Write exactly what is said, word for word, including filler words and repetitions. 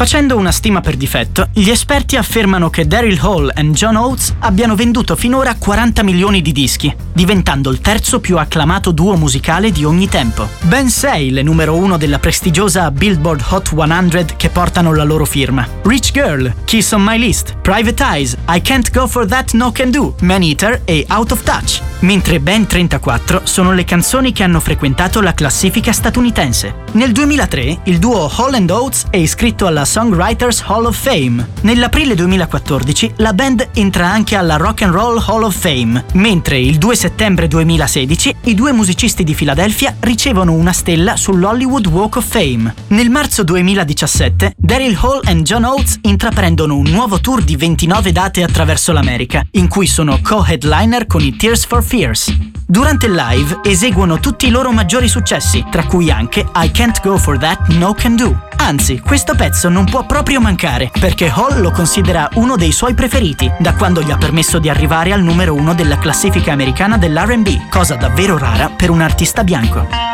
Facendo una stima per difetto, gli esperti affermano che Daryl Hall e John Oates abbiano venduto finora quaranta milioni di dischi, diventando il terzo più acclamato duo musicale di ogni tempo. Ben sei le numero uno della prestigiosa Billboard Hot cento che portano la loro firma: Rich Girl, Kiss on My List, Private Eyes, I Can't Go For That No Can Do, Man Eater e Out of Touch, mentre ben trentaquattro sono le canzoni che hanno frequentato la classifica statunitense. Nel duemilatré il duo Hall and Oates è iscritto alla Songwriters Hall of Fame. Nell'aprile duemilaquattordici la band entra anche alla Rock and Roll Hall of Fame, mentre il due settembre duemilasedici i due musicisti di Philadelphia ricevono una stella sull'Hollywood Walk of Fame. Nel marzo duemiladiciassette Daryl Hall e John Oates intraprendono un nuovo tour di ventinove date attraverso l'America, in cui sono co-headliner con i Tears for Fears. Durante il live eseguono tutti i loro maggiori successi, tra cui anche I Can't Go For That No Can Do. Anzi, questo pezzo non può proprio mancare, perché Hall lo considera uno dei suoi preferiti, da quando gli ha permesso di arrivare al numero uno della classifica americana dell'R and B, cosa davvero rara per un artista bianco.